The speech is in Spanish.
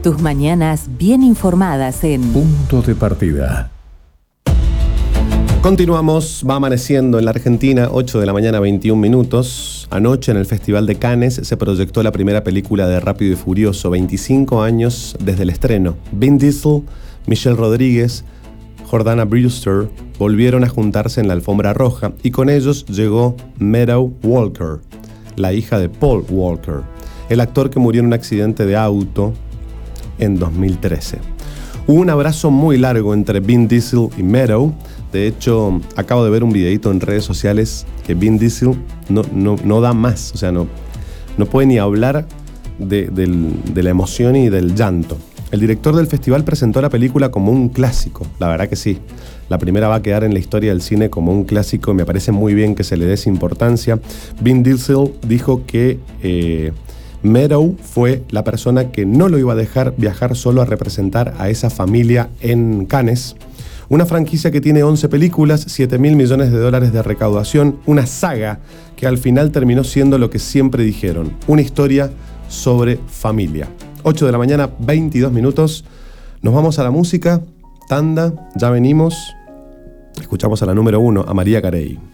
Tus mañanas bien informadas en Punto de Partida. Continuamos, va amaneciendo en la Argentina, 8 de la mañana, 21 minutos. Anoche en el Festival de Cannes se proyectó la primera película de Rápido y Furioso, 25 años desde el estreno. Vin Diesel, Michelle Rodríguez, Jordana Brewster volvieron a juntarse en la alfombra roja y con ellos llegó Meadow Walker, la hija de Paul Walker, el actor que murió en un accidente de auto en 2013. Hubo un abrazo muy largo entre Vin Diesel y Meadow. De hecho, acabo de ver un videito en redes sociales que Vin Diesel no da más, o sea, no puede ni hablar de la emoción y del llanto. El director del festival presentó la película como un clásico, la verdad que sí. La primera va a quedar en la historia del cine como un clásico, me parece muy bien que se le dé esa importancia. Vin Diesel dijo que Meadow fue la persona que no lo iba a dejar viajar solo a representar a esa familia en Cannes. Una franquicia que tiene 11 películas, $7.000 millones de recaudación, una saga que al final terminó siendo lo que siempre dijeron, una historia sobre familia. 8 de la mañana, 22 minutos. Nos vamos a la música, tanda, ya venimos. Escuchamos a la número 1, a María Carey.